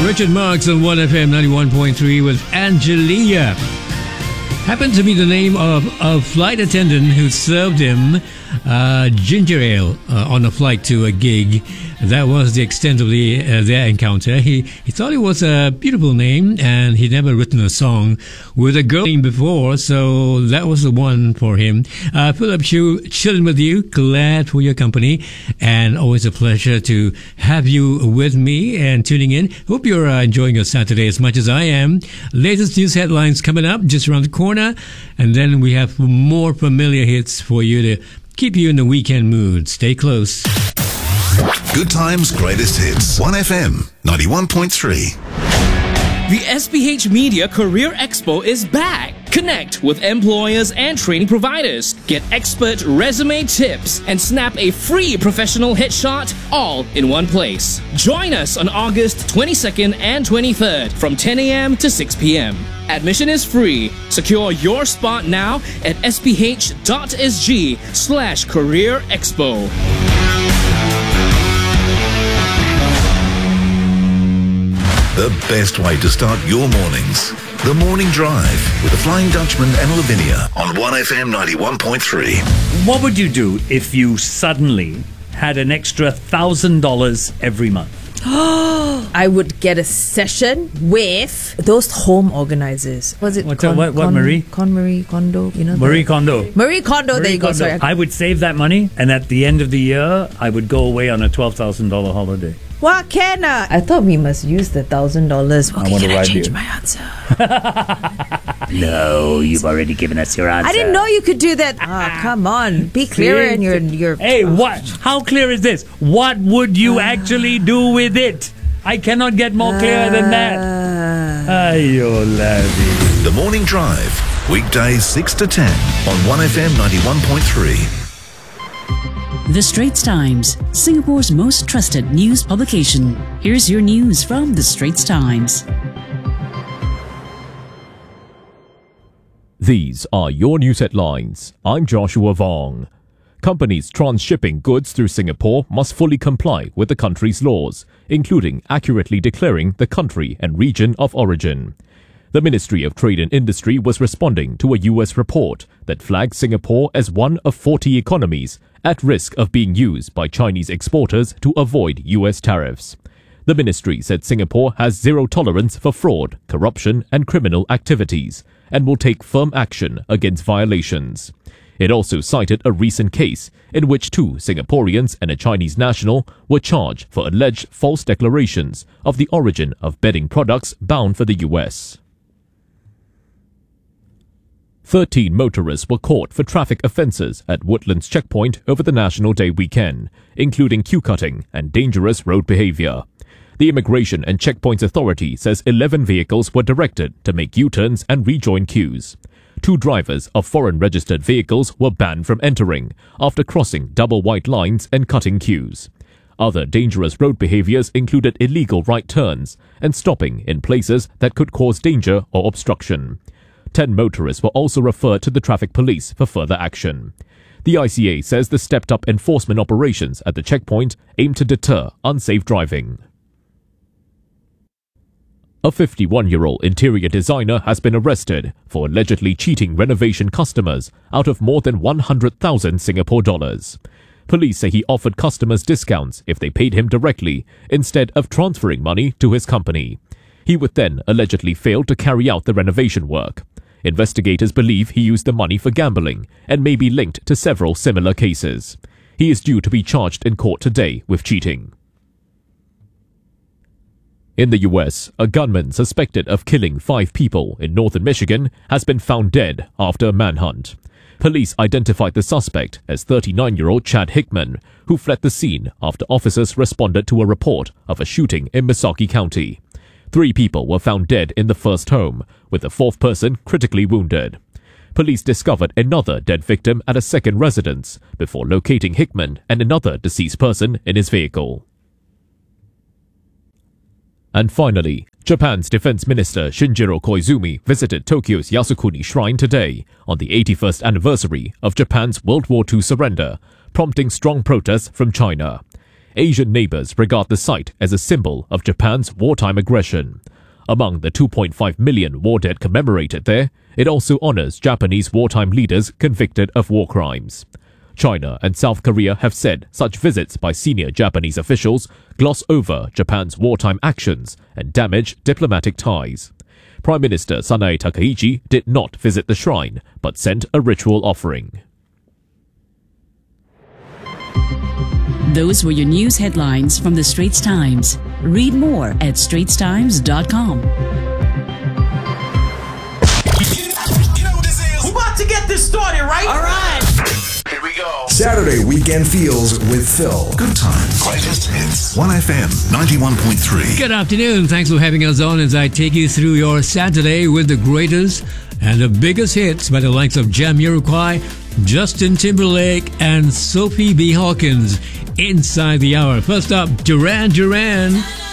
Richard Marks on 1FM 91.3 with Angelia. Happened to be the name of a flight attendant who served him ginger ale on a flight to a gig. That was the extent of their encounter. He thought it was a beautiful name, and he'd never written a song with a girl name before, so that was the one for him. Philip Chu, chilling with you, glad for your company, and always a pleasure to have you with me and tuning in. Hope you're enjoying your Saturday as much as I am. Latest news headlines coming up just around the corner, and then we have more familiar hits for you to keep you in the weekend mood. Stay close. Good times, greatest hits. 1FM 91.3. The SPH Media Career Expo is back. Connect with employers and training providers. Get expert resume tips and snap a free professional headshot all in one place. Join us on August 22nd and 23rd from 10 a.m. to 6 p.m. Admission is free. Secure your spot now at sph.sg/career expo. The best way to start your mornings. The Morning Drive with the Flying Dutchman and Lavinia on 1FM 91.3. What would you do if you suddenly had an extra $1,000 every month? I would get a session with those home organizers. Was it Marie? Marie Kondo, you know? Marie Kondo. Marie Kondo, there you go. Sorry. I would save that money, and at the end of the year, I would go away on a $12,000 holiday. What can I thought we must use the $1,000. Okay, can I change my answer? No, you've already given us your answer. I didn't know you could do that. Come on. Be clearer in your... Hey, what? How clear is this? What would you actually do with it? I cannot get more clear than that. Ayo, laddie. The Morning Drive, weekdays 6 to 10 on 1FM 91.3. The Straits Times, Singapore's most trusted news publication. Here's your news from The Straits Times. These are your news headlines. I'm Joshua Vong. Companies transshipping goods through Singapore must fully comply with the country's laws, including accurately declaring the country and region of origin. The Ministry of Trade and Industry was responding to a US report that flagged Singapore as one of 40 economies at risk of being used by Chinese exporters to avoid US tariffs. The ministry said Singapore has zero tolerance for fraud, corruption, and criminal activities, and will take firm action against violations. It also cited a recent case in which 2 Singaporeans and a Chinese national were charged for alleged false declarations of the origin of bedding products bound for the US. 13 motorists were caught for traffic offences at Woodlands Checkpoint over the National Day weekend, including queue cutting and dangerous road behaviour. The Immigration and Checkpoints Authority says 11 vehicles were directed to make U-turns and rejoin queues. 2 drivers of foreign-registered vehicles were banned from entering after crossing double white lines and cutting queues. Other dangerous road behaviours included illegal right turns and stopping in places that could cause danger or obstruction. 10 motorists were also referred to the traffic police for further action. The ICA says the stepped-up enforcement operations at the checkpoint aim to deter unsafe driving. A 51-year-old interior designer has been arrested for allegedly cheating renovation customers out of more than 100,000 Singapore dollars. Police say he offered customers discounts if they paid him directly instead of transferring money to his company. He would then allegedly fail to carry out the renovation work. Investigators believe he used the money for gambling and may be linked to several similar cases. He is due to be charged in court today with cheating. In the US, a gunman suspected of killing 5 people in northern Michigan has been found dead after a manhunt. Police identified the suspect as 39-year-old Chad Hickman, who fled the scene after officers responded to a report of a shooting in Missaukee County. 3 people were found dead in the first home, with the 4th person critically wounded. Police discovered another dead victim at a second residence before locating Hickman and another deceased person in his vehicle. And finally, Japan's Defense Minister Shinjiro Koizumi visited Tokyo's Yasukuni Shrine today on the 81st anniversary of Japan's World War II surrender, prompting strong protests from China. Asian neighbors regard the site as a symbol of Japan's wartime aggression. Among the 2.5 million war dead commemorated there, it also honors Japanese wartime leaders convicted of war crimes. China and South Korea have said such visits by senior Japanese officials gloss over Japan's wartime actions and damage diplomatic ties. Prime Minister Sanae Takaichi did not visit the shrine, but sent a ritual offering. Those were your news headlines from the Straits Times. Read more at straitstimes.com. You know what this is? We're about to get this started, right? All right. Here we go. Saturday Weekend Feels with Phil. Good times. Greatest hits. 1FM 91.3. Good afternoon. Thanks for having us on as I take you through your Saturday with the greatest and the biggest hits by the likes of Jamiroquai, Justin Timberlake, and Sophie B. Hawkins inside the hour. First up, Duran Duran.